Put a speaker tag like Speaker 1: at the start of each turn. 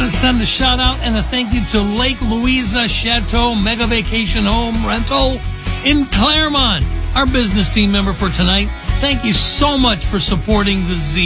Speaker 1: got to send a shout out and a thank you to Lake Louisa Chateau Mega Vacation Home Rental in Claremont, our business team member for tonight. Thank you so much for supporting the Z.